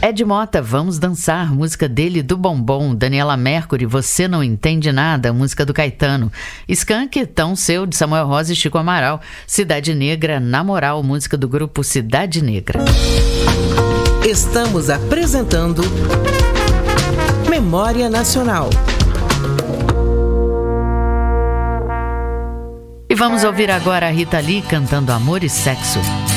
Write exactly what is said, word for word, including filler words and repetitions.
Ed Mota, Vamos Dançar, música dele do Bombom. Daniela Mercury, Você Não Entende Nada, música do Caetano. Skank, Tão Seu, de Samuel Rosa e Chico Amaral. Cidade Negra, Na Moral, música do grupo Cidade Negra. Estamos apresentando Memória Nacional. E vamos ouvir agora a Rita Lee cantando Amor e Sexo.